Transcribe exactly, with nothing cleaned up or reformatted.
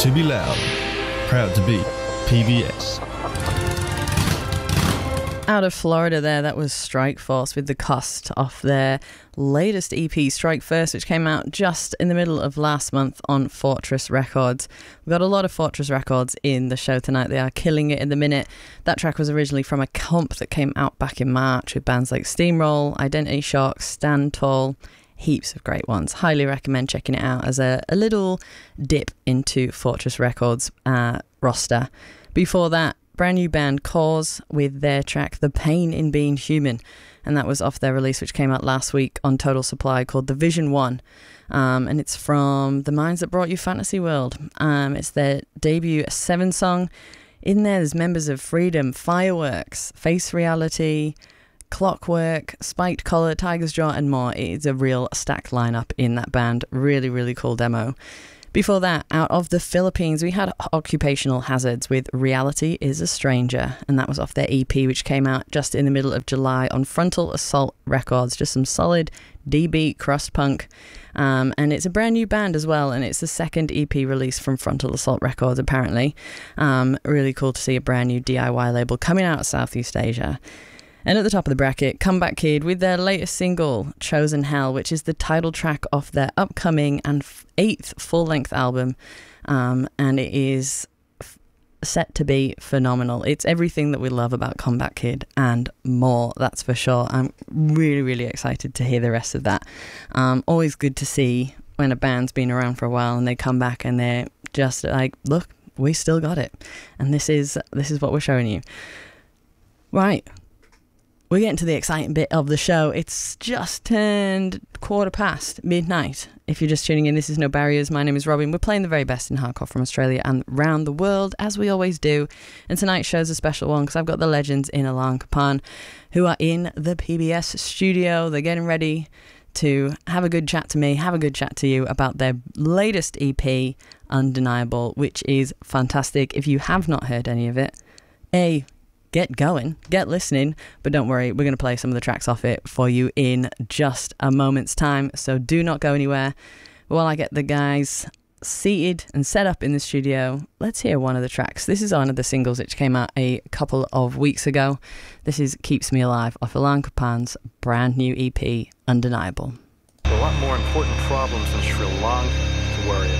To be loud, proud to be P B S. Out of Florida there, that was Strikeforce with The Cost off their latest E P, Strike First, which came out just in the middle of last month on Fortress Records. We've got a lot of Fortress Records in the show tonight. They are killing it in the minute. That track was originally from a comp that came out back in March with bands like Steamroll, Identity Shock, Stand Tall, heaps of great ones. Highly recommend checking it out as a, a little dip into Fortress Records uh, roster. Before that, brand new band Cause with their track The Pain in Being Human, and that was off their release which came out last week on Total Supply called The Vision One, um, and it's from the minds that brought you Fantasy World. Um, it's their debut seven song. In there there's members of Freedom, Fireworks, Face Reality, Clockwork, Spiked Collar, Tiger's Jaw and more. It's a real stacked lineup in that band. Really really cool demo. Before that, out of the Philippines, we had Occupational Hazards with Reality is a Stranger, and that was off their E P, which came out just in the middle of July on Frontal Assault Records. Just some solid D-beat crust punk, um, and it's a brand new band as well, and it's the second E P release from Frontal Assault Records, apparently. Um, really cool to see a brand new D I Y label coming out of Southeast Asia. And at the top of the bracket, Comeback Kid with their latest single, Chosen Hell, which is the title track of their upcoming and f- eighth full-length album. Um, and it is f- set to be phenomenal. It's everything that we love about Comeback Kid and more, that's for sure. I'm really, really excited to hear the rest of that. Um, always good to see when a band's been around for a while and they come back and they're just like, look, we still got it. And this is this is what we're showing you. Right. We're getting to the exciting bit of the show. It's just turned quarter past midnight. If you're just tuning in, this is No Barriers. My name is Robin. We're playing the very best in hardcore from Australia and round the world, as we always do. And tonight's show's a special one because I've got the legends in Alarm Kapan who are in the P B S studio. They're getting ready to have a good chat to me, have a good chat to you about their latest E P, Undeniable, which is fantastic. If you have not heard any of it, A, get going, get listening, but don't worry, we're going to play some of the tracks off it for you in just a moment's time, so do not go anywhere. While I get the guys seated and set up in the studio, let's hear one of the tracks. This is one of the singles which came out a couple of weeks ago. This is Keeps Me Alive off Alarm Kapan's brand new E P, Undeniable. A lot more important problems than Sri Lanka to worry about.